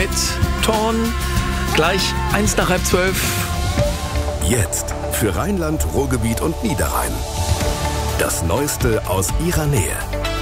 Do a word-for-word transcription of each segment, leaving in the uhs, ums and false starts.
mit Torn. Gleich eins nach halb zwölf. Jetzt für Rheinland, Ruhrgebiet und Niederrhein. Das Neueste aus ihrer Nähe.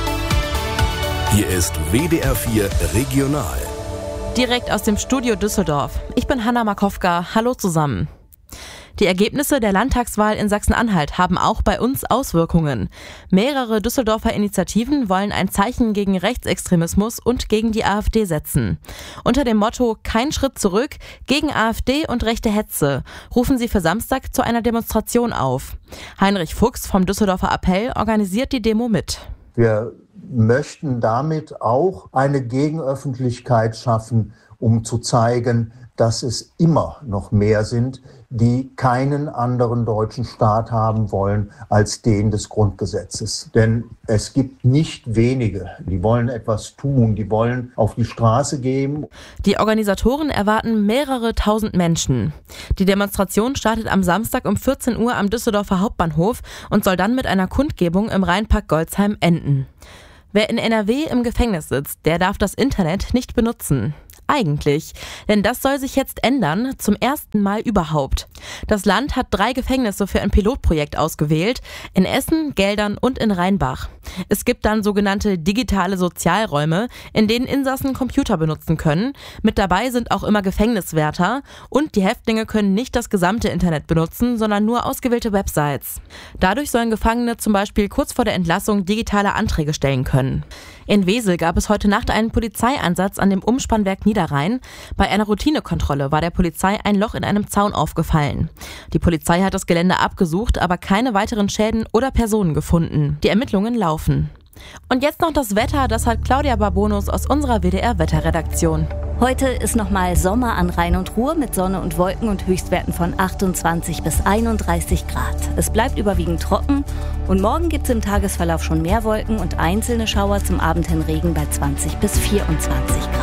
Hier ist W D R vier Regional. Direkt aus dem Studio Düsseldorf. Ich bin Hanna Markowka. Hallo zusammen. Die Ergebnisse der Landtagswahl in Sachsen-Anhalt haben auch bei uns Auswirkungen. Mehrere Düsseldorfer Initiativen wollen ein Zeichen gegen Rechtsextremismus und gegen die AfD setzen. Unter dem Motto "Kein Schritt zurück" gegen AfD und rechte Hetze rufen sie für Samstag zu einer Demonstration auf. Heinrich Fuchs vom Düsseldorfer Appell organisiert die Demo mit. Wir möchten damit auch eine Gegenöffentlichkeit schaffen, um zu zeigen, dass es immer noch mehr sind, die keinen anderen deutschen Staat haben wollen als den des Grundgesetzes. Denn es gibt nicht wenige, die wollen etwas tun, die wollen auf die Straße gehen. Die Organisatoren erwarten mehrere tausend Menschen. Die Demonstration startet am Samstag um vierzehn Uhr am Düsseldorfer Hauptbahnhof und soll dann mit einer Kundgebung im Rheinpark Golzheim enden. Wer in N R W im Gefängnis sitzt, der darf das Internet nicht benutzen. Eigentlich, denn das soll sich jetzt ändern, zum ersten Mal überhaupt. Das Land hat drei Gefängnisse für ein Pilotprojekt ausgewählt, in Essen, Geldern und in Rheinbach. Es gibt dann sogenannte digitale Sozialräume, in denen Insassen Computer benutzen können. Mit dabei sind auch immer Gefängniswärter und die Häftlinge können nicht das gesamte Internet benutzen, sondern nur ausgewählte Websites. Dadurch sollen Gefangene zum Beispiel kurz vor der Entlassung digitale Anträge stellen können. In Wesel gab es heute Nacht einen Polizeieinsatz an dem Umspannwerk Niederrhein. Bei einer Routinekontrolle war der Polizei ein Loch in einem Zaun aufgefallen. Die Polizei hat das Gelände abgesucht, aber keine weiteren Schäden oder Personen gefunden. Die Ermittlungen laufen. Und jetzt noch das Wetter, das hat Claudia Barbonus aus unserer W D R-Wetterredaktion. Heute ist nochmal Sommer an Rhein und Ruhr mit Sonne und Wolken und Höchstwerten von achtundzwanzig bis einunddreißig Grad. Es bleibt überwiegend trocken und morgen gibt es im Tagesverlauf schon mehr Wolken und einzelne Schauer, zum Abend hin Regen bei zwanzig bis vierundzwanzig Grad.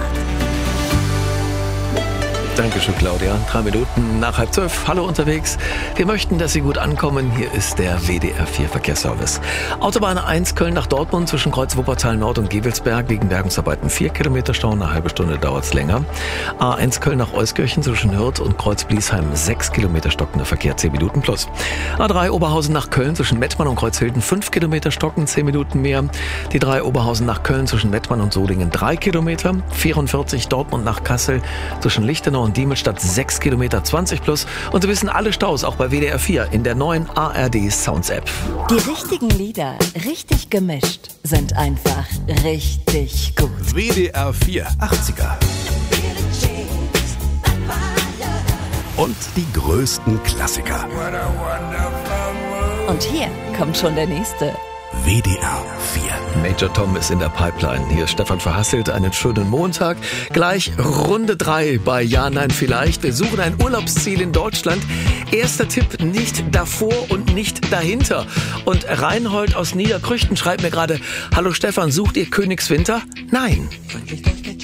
Dankeschön, Claudia. Drei Minuten nach halb zwölf. Hallo unterwegs. Wir möchten, dass Sie gut ankommen. Hier ist der W D R vier Verkehrsservice. Autobahn eins Köln nach Dortmund zwischen Kreuz Wuppertal Nord und Gevelsberg wegen Bergungsarbeiten vier Kilometer Stau. Eine halbe Stunde dauert es länger. A eins Köln nach Euskirchen zwischen Hürth und Kreuz Bliesheim sechs Kilometer stockender Verkehr, zehn Minuten plus. A drei Oberhausen nach Köln zwischen Mettmann und Kreuzhilden fünf Kilometer stocken, zehn Minuten mehr. Die drei Oberhausen nach Köln zwischen Mettmann und Solingen drei Kilometer. vierundvierzig Dortmund nach Kassel zwischen Lichtenau und Diemelstadt sechs Kilometer, zwanzig plus. Und Sie wissen alle Staus auch bei W D R vier in der neuen A R D Sounds App. Die richtigen Lieder, richtig gemischt, sind einfach richtig gut. W D R vier achtziger. Und die größten Klassiker. Und hier kommt schon der nächste. W D R vier. Major Tom ist in der Pipeline. Hier ist Stefan Verhasselt. Einen schönen Montag. Gleich Runde drei bei Ja, Nein, Vielleicht. Wir suchen ein Urlaubsziel in Deutschland. Erster Tipp: nicht davor und nicht dahinter. Und Reinhold aus Niederkrüchten schreibt mir gerade: Hallo Stefan, sucht ihr Königswinter? Nein.